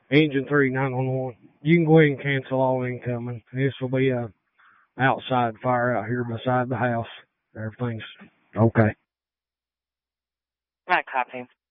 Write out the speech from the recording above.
Engine 3, 911. You can go ahead and cancel all incoming. This will be a outside fire out here beside the house. Everything's okay. Not copy.